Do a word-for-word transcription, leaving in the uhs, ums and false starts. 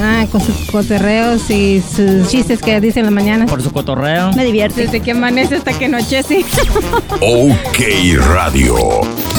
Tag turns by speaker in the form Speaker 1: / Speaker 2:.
Speaker 1: Ah, con sus cotorreos y sus chistes que dice en la mañana.
Speaker 2: Por su cotorreo.
Speaker 1: Me divierte. Desde que amanece hasta que anochece.
Speaker 3: OK Radio.